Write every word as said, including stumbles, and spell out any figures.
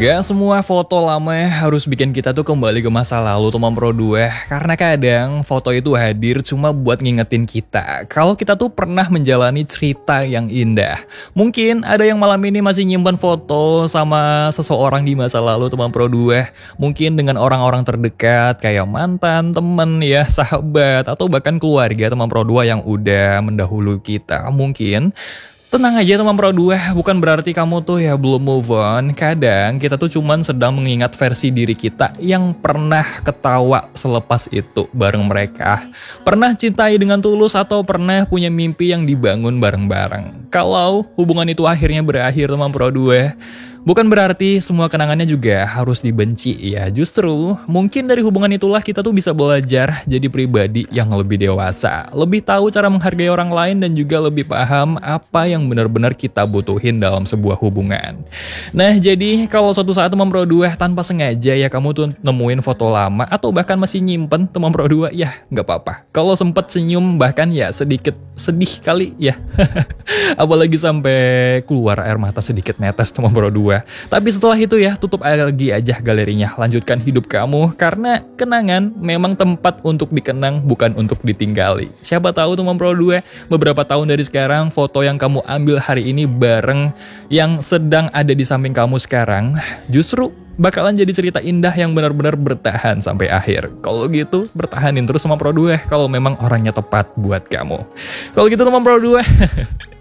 Gak semua foto lama harus bikin kita tuh kembali ke masa lalu teman Pro dua. Karena kadang foto itu hadir cuma buat ngingetin kita kalau kita tuh pernah menjalani cerita yang indah. Mungkin ada yang malam ini masih nyimpan foto sama seseorang di masa lalu teman Pro dua. Mungkin dengan orang-orang terdekat kayak mantan, temen ya, sahabat, atau bahkan keluarga teman Pro dua yang udah mendahului kita. Mungkin tenang aja teman Pro dua, bukan berarti kamu tuh ya belum move on. Kadang kita tuh cuman sedang mengingat versi diri kita yang pernah ketawa selepas itu bareng mereka. Pernah cintai dengan tulus atau pernah punya mimpi yang dibangun bareng-bareng. Kalau hubungan itu akhirnya berakhir teman Pro dua, bukan berarti semua kenangannya juga harus dibenci ya. Justru mungkin dari hubungan itulah kita tuh bisa belajar jadi pribadi yang lebih dewasa, lebih tahu cara menghargai orang lain, dan juga lebih paham apa yang benar-benar kita butuhin dalam sebuah hubungan. Nah, jadi kalau suatu saat teman Pro dua tanpa sengaja ya kamu tuh nemuin foto lama atau bahkan masih nyimpen teman Pro dua, ya nggak apa-apa. Kalau sempet senyum bahkan ya sedikit sedih kali ya. Apalagi sampai keluar air mata sedikit netes teman Pro dua. Tapi setelah itu ya tutup lagi aja galerinya, lanjutkan hidup kamu, karena kenangan memang tempat untuk dikenang, bukan untuk ditinggali. Siapa tahu teman Pro dua beberapa tahun dari sekarang foto yang kamu ambil hari ini bareng yang sedang ada di samping kamu sekarang justru bakalan jadi cerita indah yang benar-benar bertahan sampai akhir. Kalau gitu bertahanin terus sama Pro dua kalau memang orangnya tepat buat kamu. Kalau gitu teman Pro dua